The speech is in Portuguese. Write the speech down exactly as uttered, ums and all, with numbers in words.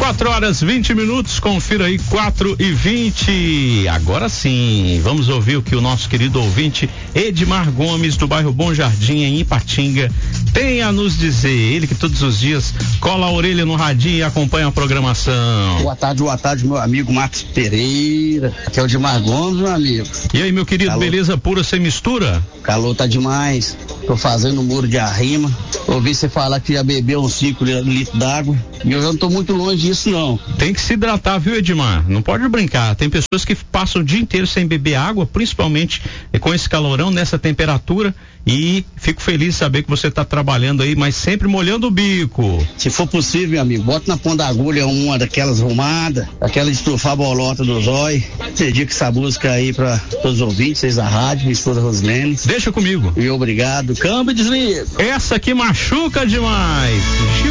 quatro horas vinte minutos, confira aí, quatro e vinte. Agora sim, vamos ouvir o que o nosso querido ouvinte Edmar Gomes, do bairro Bom Jardim, em Ipatinga, tem a nos dizer. Ele que todos os dias cola a orelha no radinho e acompanha a programação. Boa tarde, boa tarde, meu amigo Marcos Pereira. Aqui é o Edmar Gomes, meu amigo. E aí, meu querido, calor. Beleza pura sem mistura? Calor tá demais. Tô fazendo um muro de arrima. Ouvi você falar que ia beber uns cinco litros d'água. E eu não tô muito longe disso, não. Tem que se hidratar, viu, Edmar? Não pode brincar. Tem pessoas que passam o dia inteiro sem beber água, principalmente com esse calorão, nessa temperatura. E fico feliz de saber que você está trabalhando aí, mas sempre molhando o bico. Se for possível, meu amigo, bota na ponta da agulha uma daquelas rumadas, aquela de estufar a bolota do zóio. Dedico essa música aí para todos os ouvintes, vocês da rádio, minha esposa Roslene. Deixa comigo. E obrigado. Câmbio e desliga. Essa aqui machuca demais.